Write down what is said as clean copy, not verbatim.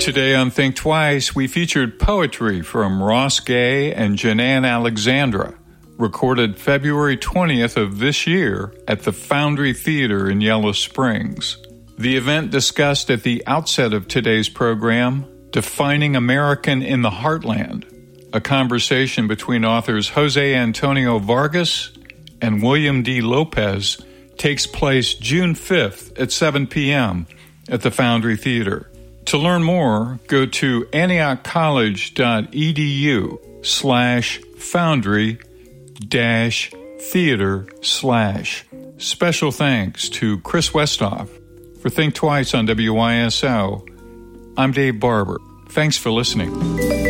Today on Think Twice, we featured poetry from Ross Gay and Janan Alexandra, recorded February 20th of this year at the Foundry Theater in Yellow Springs. The event discussed at the outset of today's program, Defining American in the Heartland, a conversation between authors Jose Antonio Vargas and William D. Lopez, takes place June 5th at 7 p.m. at the Foundry Theater. To learn more, go to antiochcollege.edu/foundry-theater/. Special thanks to Chris Westhoff for Think Twice on WYSO. I'm Dave Barber. Thanks for listening.